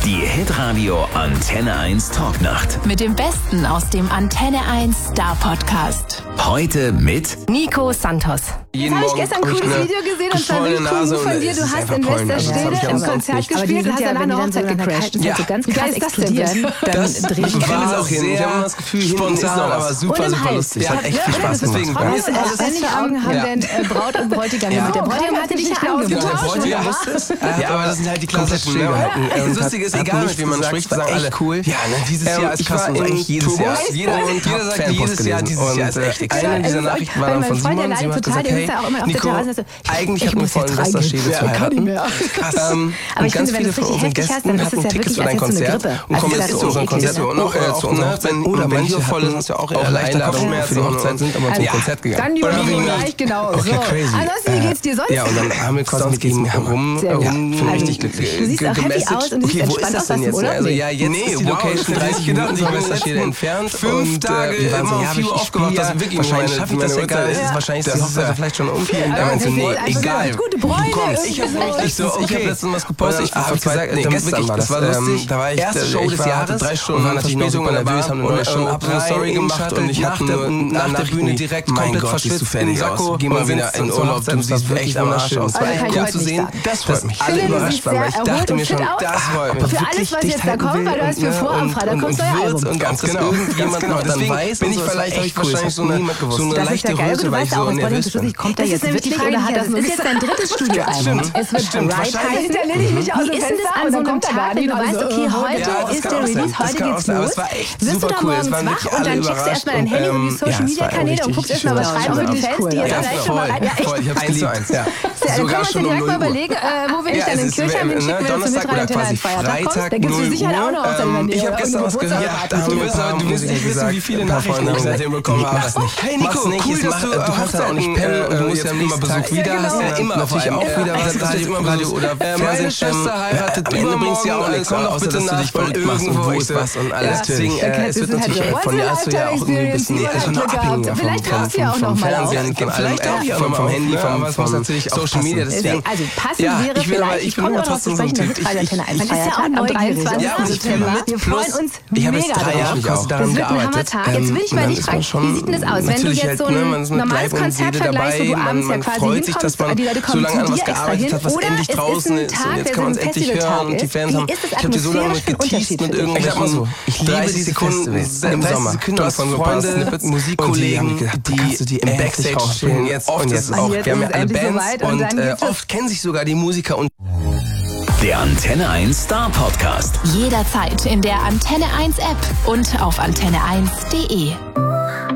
Die Hitradio Antenne 1 Talknacht. Mit dem Besten aus dem Antenne 1 Star Podcast. Heute mit Nico Santos. Jetzt habe ich gestern ein cooles Video gesehen und zwar ein Nase von dir. Du hast in Westerstede im Konzert gespielt und hast dann eine Hochzeit gecrasht. Ja, so ganz krass explodieren. Dann drehe ich war auch hin. Ich habe das Gefühl, spontan, aber super, super lustig. Hat echt viel Spaß gemacht. Deswegen, bei mir ist alles Augen haben denn Braut und Bräutigam mit. Der Bräutigam hatte dich ja ausgetauscht. Ja, aber das sind halt die klassischen. Das Lustige ist, egal mit wem man spricht, sagen alle cool. Ja, dieses Jahr ist krass. Eigentlich jedes Jahr. Jeder sagt jedes Jahr ist echt extrem. Eine dieser Nachrichten war dann von Simon. Sie hat gesagt, hey, Nico, eigentlich hatten wir vor, in Westerstede zu heiraten. Krass. Und ganz viele von unseren Gästen hatten Tickets für dein Konzert und kommen jetzt zu unserem Konzert und auch zu unserer Hochzeit. Oder manche voll ist, hast du auch leichte Kopfschmerzen für die Hochzeit, sind aber zum Konzert gegangen. Dann die Überlegung gleich, genau. Okay, crazy. Ansonsten, wie geht's dir sonst? Ja, und dann haben wir quasi mit ihm herum richtig glücklich. Du siehst auch happy aus und du siehst entspannt aus aus dem Urlaub. Also ja, jetzt ist die Location 30 Minuten von Westerstede entfernt. 5 Tage immer um 4 Uhr aufgewacht. Das ist wirklich wahrscheinlich schaffe ich das ja gar nicht. Wahrscheinlich ist die Hochzeit vielleicht schon um. Nee, egal. Gute Bräune. Ich habe letztens was gepostet. Ich habe gesagt, gestern war das. Das war lustig. Da war ich erste Show des Jahres. 3 Stunden war natürlich noch super nervös, haben eine Story gemacht und ich hatte nach der Bühne direkt komplett verschwitzt in den Sakko. Geh mal wieder in Urlaub, du siehst echt am Arsch aus. Cool zu sehen, das freut mich. Alle überrascht waren, weil ich dachte mir schon, das freut mich. Für alles, was jetzt da kommt, weil du hast für Vorabfahrt, da kommt euer Album. Und ganz genau. Irgendjemand noch dann weiß, bin ich vielleicht wahrscheinlich so eine leichte Röte, weil ich so nervös bin. Kommt da jetzt wirklich oder hat das jetzt dein drittes Studioalbum? Es wird Right heißen. Wie ist denn das an so einem Tag, wenn du weißt, okay, heute ist der Release, heute geht's los? Wirst du da morgens wach und dann checkst du erstmal dein Handy und die Social-Media-Kanäle und guckst erstmal, was schreiben die Fans, die jetzt vielleicht schon mal rein. Ja, echt. Ich hab's geliebt. Dann können wir uns ja direkt mal überlegen, wo wir dich dann in Kirchheim hinschicken, wenn du zum Mittag Feiertag kommst. Da gibt es sicher auch noch auf der Nähe. Ich habe gestern was gehört. Du wirst nicht wissen, wie viele Nachrichten ich seitdem bekommen habe. Hey Nico, cool, dass du kannst ja auch nicht pennen und du musst ja immer Besuch wieder. Hast ja immer natürlich auch wieder was Radio oder meine Schwester heiratet übermorgen ja auch nichts, außer dass du dich verrückt machst und wo ist was und alles. Deswegen, es wird natürlich von dir hast du ja auch irgendwie ein bisschen abhängig vom Fernsehen, vielleicht auch vom Handy, vom Social Media. Deswegen, also passend wäre vielleicht, ich komme darauf zu sprechen, der Hitradio-Antenne 1 Feiertag am 23. September. Wir freuen uns mega darauf. Das wird ein Hammertag. Jetzt will ich mal dich fragen, wie sieht denn das aus? Wenn du jetzt so ein normales Konzert vergleichst, wo du abends ja quasi hinkommst, die Leute kommen zu dir extra hin, oder es ist ein Tag, der so ein Festivaltag ist, wie ist das atmosphärisch unterschiedlich? Ich sag mal so, ich liebe 30 Sekunden im Sommer. Du hast Freunde, Musikkollegen, die im Backstage spielen jetzt auch. Wir haben ja alle Bands und oft kennen sich sogar die Musiker und der Antenne 1 Star Podcast. Jederzeit in der Antenne 1 App und auf antenne1.de.